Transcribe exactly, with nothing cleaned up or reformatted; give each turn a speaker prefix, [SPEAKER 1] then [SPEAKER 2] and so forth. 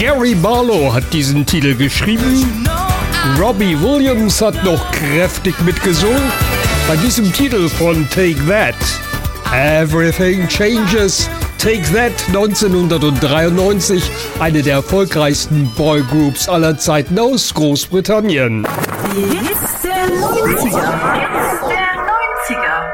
[SPEAKER 1] Gary Barlow hat diesen Titel geschrieben. Robbie Williams hat noch kräftig mitgesungen bei diesem Titel von Take That. Everything Changes. Take That neunzehnhundertdreiundneunzig, eine der erfolgreichsten Boygroups aller Zeiten aus Großbritannien.
[SPEAKER 2] Die Hits der neunziger.